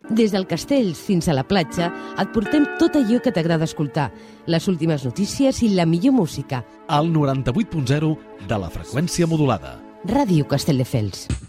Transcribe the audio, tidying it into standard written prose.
Des del Castells fins a la platja et portem tot allò que t'agrada escoltar, les últimes notícies i la millor música. Al 98.0 de la freqüència modulada. Ràdio Castelldefels.